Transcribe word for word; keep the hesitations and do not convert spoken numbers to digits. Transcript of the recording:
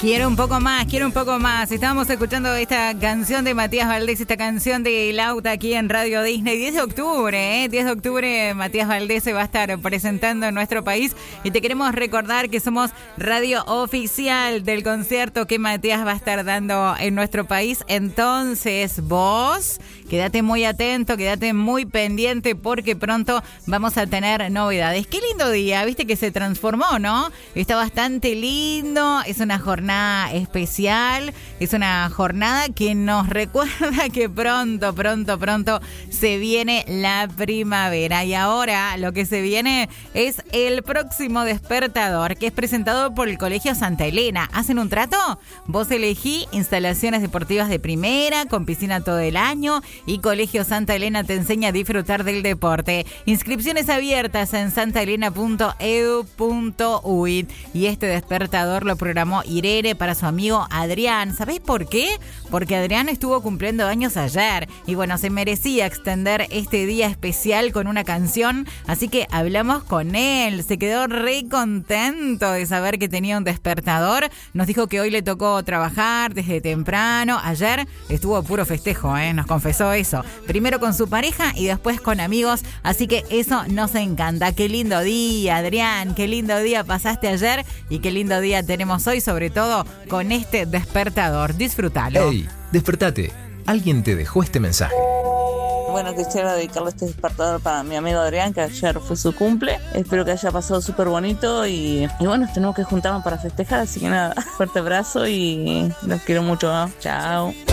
Quiero un poco más, quiero un poco más. Estábamos escuchando esta canción de Matías Valdés, esta canción de Lauta aquí en Radio Disney. diez de octubre, ¿eh? diez de octubre Matías Valdés se va a estar presentando en nuestro país y te queremos recordar que somos radio oficial del concierto que Matías va a estar dando en nuestro país. Entonces vos quédate muy atento, quédate muy pendiente porque pronto vamos a tener novedades. Qué lindo día, viste que se transformó, ¿no? Está bastante lindo, es una jornada especial, es una jornada que nos recuerda que pronto, pronto, pronto se viene la primavera. Y ahora lo que se viene es el próximo despertador, que es presentado por el Colegio Santa Elena. ¿Hacen un trato? Vos elegí instalaciones deportivas de primera, con piscina todo el año, y Colegio Santa Elena te enseña a disfrutar del deporte. Inscripciones abiertas en santaelena punto edu punto uy. Y este despertador lo programó Irene para su amigo Adrián. ¿Sabéis por qué? Porque Adrián estuvo cumpliendo años ayer y bueno, se merecía extender este día especial con una canción, así que hablamos con él. Se quedó re contento de saber que tenía un despertador. Nos dijo que hoy le tocó trabajar desde temprano. Ayer estuvo puro festejo, ¿eh? Nos confesó eso. Primero con su pareja y después con amigos, así que eso nos encanta. Qué lindo día, Adrián, qué lindo día pasaste ayer y qué lindo día tenemos hoy, sobre todo con este despertador. Disfrútalo. Hey, despertate. Alguien te dejó este mensaje. Bueno, quisiera dedicarle este despertador para mi amigo Adrián, que ayer fue su cumple. Espero que haya pasado súper bonito y, y bueno, tenemos que juntarnos para festejar, así que nada, fuerte abrazo y los quiero mucho, ¿no? Chao.